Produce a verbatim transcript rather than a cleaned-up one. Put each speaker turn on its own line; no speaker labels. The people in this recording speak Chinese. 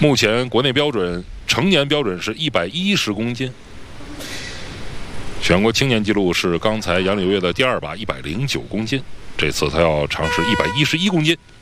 目前国内标准成年标准是一百一十公斤，全国青年纪录是刚才杨柳月的第二把一百零九公斤，这次他要尝试一百一十一公斤。